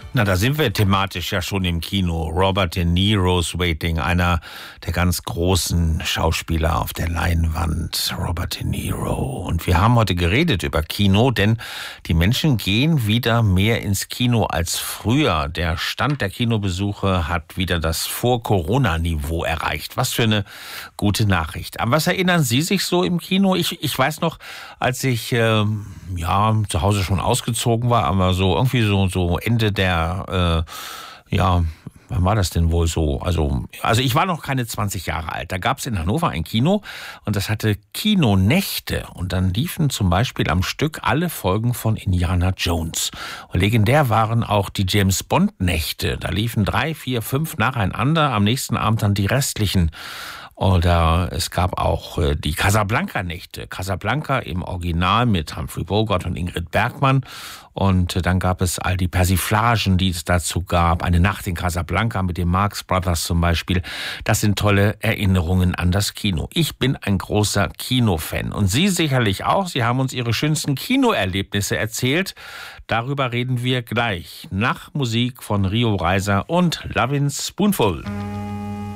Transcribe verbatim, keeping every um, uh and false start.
Na, da sind wir thematisch ja schon im Kino. Robert De Niro's Waiting, einer der ganz großen Schauspieler auf der Leinwand. Robert De Niro. Und wir haben heute geredet über Kino, denn die Menschen gehen wieder mehr ins Kino als früher. Der Stand der Kinobesuche hat wieder das Vor-Corona-Niveau erreicht. Was für eine gute Nachricht. An was erinnern Sie sich so im Kino? Ich, ich weiß noch, als ich äh, ja zu Hause schon ausgezogen war, aber so irgendwie so, so Ende der Äh, ja, wann war das denn wohl so? Also, also ich war noch keine zwanzig Jahre alt. Da gab es in Hannover ein Kino und das hatte Kinonächte. Und dann liefen zum Beispiel am Stück alle Folgen von Indiana Jones. Und legendär waren auch die James-Bond-Nächte. Da liefen drei, vier, fünf nacheinander. Am nächsten Abend dann die restlichen. Oder es gab auch äh, die Casablanca-Nächte. Casablanca im Original mit Humphrey Bogart und Ingrid Bergman. Und äh, dann gab es all die Persiflagen, die es dazu gab. Eine Nacht in Casablanca mit den Marx Brothers zum Beispiel. Das sind tolle Erinnerungen an das Kino. Ich bin ein großer Kinofan. Und Sie sicherlich auch. Sie haben uns Ihre schönsten Kinoerlebnisse erzählt. Darüber reden wir gleich. Nach Musik von Rio Reiser und Lovin' Spoonful.